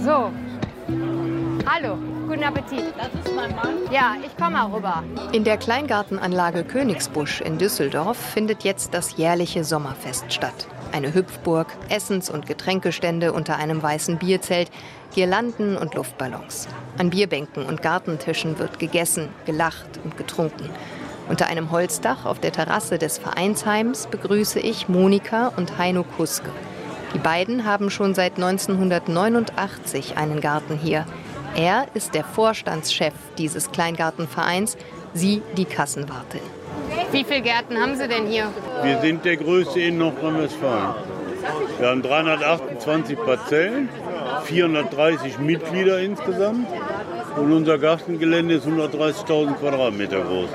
So. Hallo, guten Appetit. Das ist mein Mann. Ja, ich komme mal rüber. In der Kleingartenanlage Königsbusch in Düsseldorf findet jetzt das jährliche Sommerfest statt. Eine Hüpfburg, Essens- und Getränkestände unter einem weißen Bierzelt, Girlanden und Luftballons. An Bierbänken und Gartentischen wird gegessen, gelacht und getrunken. Unter einem Holzdach auf der Terrasse des Vereinsheims begrüße ich Monika und Heino Kuske. Die beiden haben schon seit 1989 einen Garten hier. Er ist der Vorstandschef dieses Kleingartenvereins, sie die Kassenwartin. Wie viele Gärten haben Sie denn hier? Wir sind der größte in Nordrhein-Westfalen. Wir haben 328 Parzellen, 430 Mitglieder insgesamt. Und unser Gartengelände ist 130.000 Quadratmeter groß.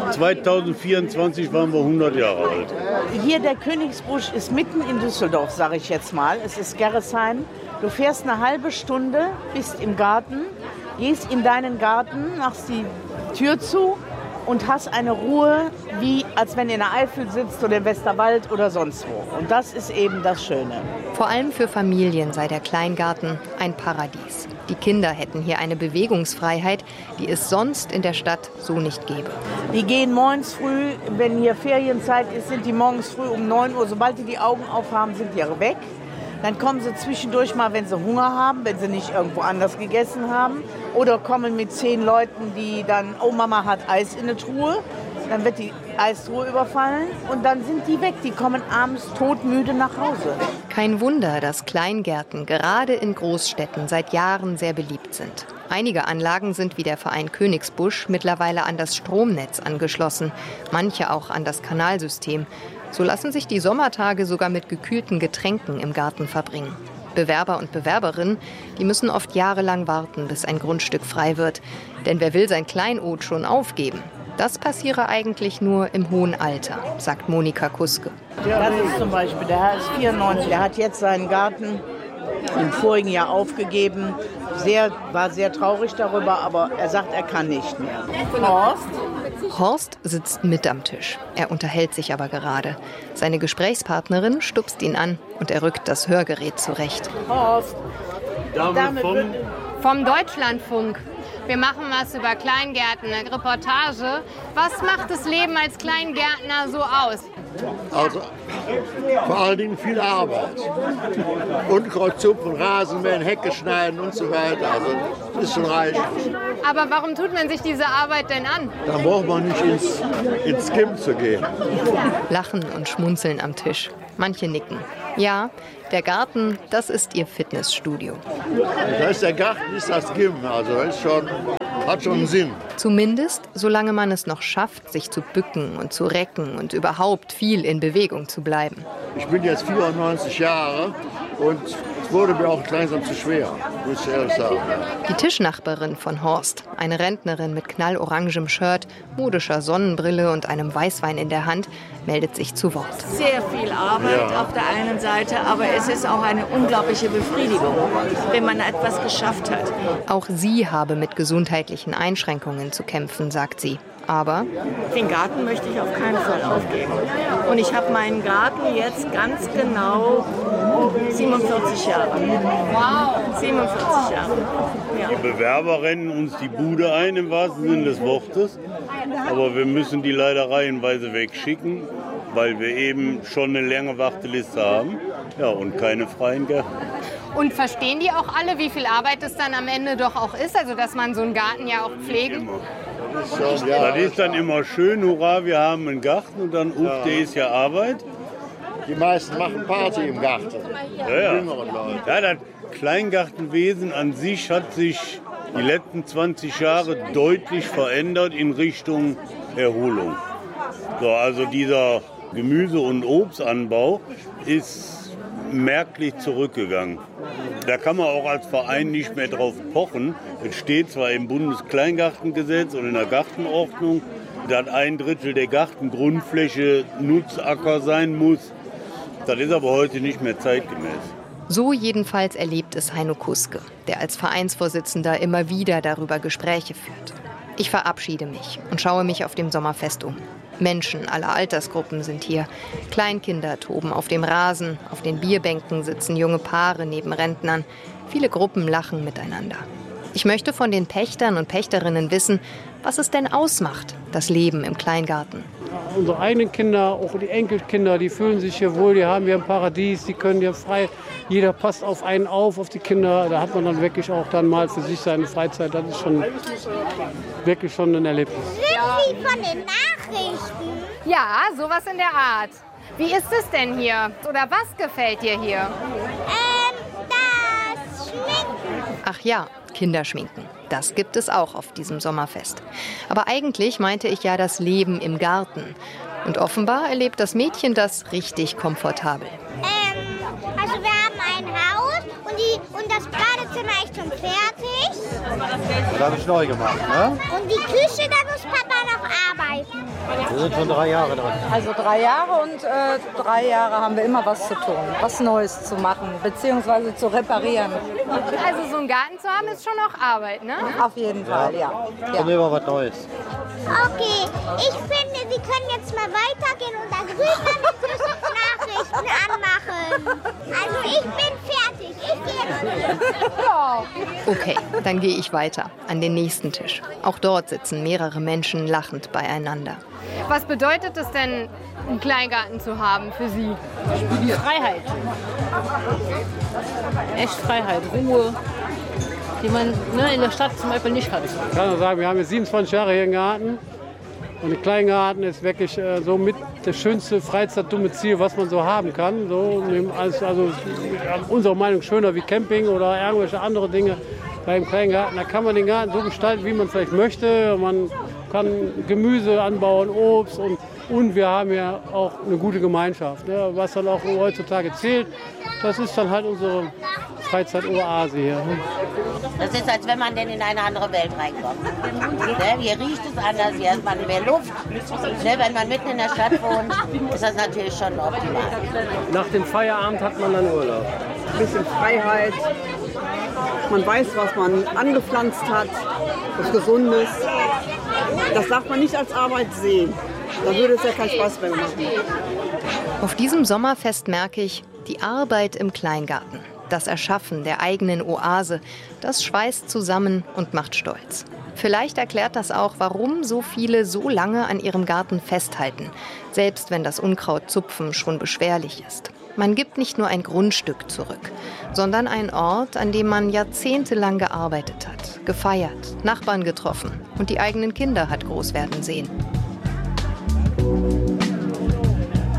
2024 waren wir 100 Jahre alt. Hier der Königsbusch ist mitten in Düsseldorf, sage ich jetzt mal. Es ist Gerresheim. Du fährst eine halbe Stunde, bist im Garten, gehst in deinen Garten, machst die Tür zu und hast eine Ruhe, wie als wenn du in der Eifel sitzt oder im Westerwald oder sonst wo. Und das ist eben das Schöne. Vor allem für Familien sei der Kleingarten ein Paradies. Die Kinder hätten hier eine Bewegungsfreiheit, die es sonst in der Stadt so nicht gäbe. Die gehen morgens früh, wenn hier Ferienzeit ist, sind die morgens früh um 9 Uhr. Sobald die Augen aufhaben, sind die weg. Dann kommen sie zwischendurch mal, wenn sie Hunger haben, wenn sie nicht irgendwo anders gegessen haben. Oder kommen mit 10 Leuten, die dann, oh Mama hat Eis in der Truhe. Dann wird die Eistruhe überfallen und dann sind die weg. Die kommen abends todmüde nach Hause. Kein Wunder, dass Kleingärten gerade in Großstädten seit Jahren sehr beliebt sind. Einige Anlagen sind wie der Verein Königsbusch mittlerweile an das Stromnetz angeschlossen, manche auch an das Kanalsystem. So lassen sich die Sommertage sogar mit gekühlten Getränken im Garten verbringen. Bewerber und Bewerberinnen, die müssen oft jahrelang warten, bis ein Grundstück frei wird. Denn wer will sein Kleinod schon aufgeben? Das passiere eigentlich nur im hohen Alter, sagt Monika Kuske. Das ist zum Beispiel, der Herr ist 94, der hat jetzt seinen Garten im vorigen Jahr aufgegeben. War sehr traurig darüber, aber er sagt, er kann nicht mehr. Horst sitzt mit am Tisch. Er unterhält sich aber gerade. Seine Gesprächspartnerin stupst ihn an und er rückt das Hörgerät zurecht. Horst, Vom Deutschlandfunk. Wir machen was über Kleingärten, eine Reportage. Was macht das Leben als Kleingärtner so aus? Also vor allen Dingen viel Arbeit. Unkraut zupfen, Rasenmähen, Hecke schneiden und so weiter. Also das ist schon reichlich. Aber warum tut man sich diese Arbeit denn an? Dann braucht man nicht ins Gym zu gehen. Lachen und schmunzeln am Tisch. Manche nicken. Ja, der Garten, das ist ihr Fitnessstudio. Da ist der Garten, ist das Gym. Also das ist hat schon einen Sinn. Zumindest, solange man es noch schafft, sich zu bücken und zu recken und überhaupt viel in Bewegung zu bleiben. Ich bin jetzt 94 Jahre und es wurde mir auch langsam zu schwer, muss ich ehrlich sagen. Die Tischnachbarin von Horst, eine Rentnerin mit knallorangem Shirt, modischer Sonnenbrille und einem Weißwein in der Hand, meldet sich zu Wort. Sehr viel Arbeit auf der einen Seite, aber es ist auch eine unglaubliche Befriedigung, wenn man etwas geschafft hat. Auch sie habe mit gesundheitlichen Einschränkungen zu kämpfen, sagt sie. Aber den Garten möchte ich auf keinen Fall aufgeben. Und ich habe meinen Garten jetzt ganz genau 47 Jahre. Wow! 47 Jahre. Ja. Die Bewerber rennen uns die Bude ein, im wahrsten Sinne des Wortes. Aber wir müssen die leider reihenweise wegschicken, weil wir eben schon eine lange Warteliste haben. Ja, und keine freien Gärten. Und verstehen die auch alle, wie viel Arbeit es dann am Ende doch auch ist? Also, dass man so einen Garten ja auch pflegen? Das ist dann immer schön, hurra, wir haben einen Garten und dann, der ist ja Arbeit. Die meisten machen Party im Garten. Ja, das Kleingartenwesen an sich hat sich die letzten 20 Jahre deutlich verändert in Richtung Erholung. So, also dieser Gemüse- und Obstanbau ist merklich zurückgegangen. Da kann man auch als Verein nicht mehr drauf pochen. Es steht zwar im Bundeskleingartengesetz und in der Gartenordnung, dass 1/3 der Gartengrundfläche Nutzacker sein muss. Das ist aber heute nicht mehr zeitgemäß. so jedenfalls erlebt es Heino Kuske, der als Vereinsvorsitzender immer wieder darüber Gespräche führt. Ich verabschiede mich und schaue mich auf dem Sommerfest um. Menschen aller Altersgruppen sind hier. Kleinkinder toben auf dem Rasen, auf den Bierbänken sitzen junge Paare neben Rentnern. Viele Gruppen lachen miteinander. Ich möchte von den Pächtern und Pächterinnen wissen, was es denn ausmacht, das Leben im Kleingarten. Unsere eigenen Kinder, auch die Enkelkinder, die fühlen sich hier wohl, die haben hier ein Paradies, die können hier frei, jeder passt auf einen auf die Kinder. Da hat man dann wirklich auch dann mal für sich seine Freizeit, das ist schon wirklich schon ein Erlebnis. Sind Sie von den Nachrichten? Ja, sowas in der Art. Wie ist es denn hier? Oder was gefällt dir hier? Das Schminken. Ach ja, Kinderschminken. Das gibt es auch auf diesem Sommerfest. Aber eigentlich meinte ich ja das Leben im Garten. Und offenbar erlebt das Mädchen das richtig komfortabel. Also wir haben ein Haus und das Badezimmer ist schon fertig. Das habe ich neu gemacht, ne? Und die Küche, da muss Papa noch arbeiten. Wir sind schon 3 Jahre dran. Also 3 Jahre und 3 Jahre haben wir immer was zu tun, was Neues zu machen, beziehungsweise zu reparieren. Also so einen Garten zu haben, ist schon auch Arbeit, ne? Auf jeden Fall, ja. Und immer was Neues. Okay, ich finde, Sie können jetzt mal weitergehen und da drüben die Nachrichten anmachen. Also ich bin fertig, ich gehe. Okay, dann gehe ich weiter, an den nächsten Tisch. Auch dort sitzen mehrere Menschen lachend beieinander. Was bedeutet es denn, einen Kleingarten zu haben für Sie? Freiheit. Echt Freiheit, Ruhe, die man in der Stadt zum Beispiel nicht hat. Ich kann nur sagen, wir haben jetzt 27 Jahre hier im Garten. Und der Kleingarten ist wirklich so mit das schönste Freizeitdomizil, was man so haben kann. So, also unserer Meinung schöner wie Camping oder irgendwelche andere Dinge beim Kleingarten. Da kann man den Garten so gestalten, wie man vielleicht möchte. Man kann Gemüse anbauen, Obst und wir haben ja auch eine gute Gemeinschaft. Ne? Was dann auch heutzutage zählt, das ist dann halt unsere Freizeitoase hier. Das ist, als wenn man denn in eine andere Welt reinkommt. Ne? Hier riecht es anders, hier hat man mehr Luft. Ne? Wenn man mitten in der Stadt wohnt, ist das natürlich schon optimal. Nach dem Feierabend hat man dann Urlaub. Ein bisschen Freiheit. Man weiß, was man angepflanzt hat, was Gesundes. Das darf man nicht als Arbeit sehen. Dann würde es ja keinen Spaß mehr machen. Auf diesem Sommerfest merke ich, die Arbeit im Kleingarten, das Erschaffen der eigenen Oase, das schweißt zusammen und macht stolz. Vielleicht erklärt das auch, warum so viele so lange an ihrem Garten festhalten, selbst wenn das Unkrautzupfen schon beschwerlich ist. Man gibt nicht nur ein Grundstück zurück, sondern einen Ort, an dem man jahrzehntelang gearbeitet hat, gefeiert, Nachbarn getroffen und die eigenen Kinder hat groß werden sehen.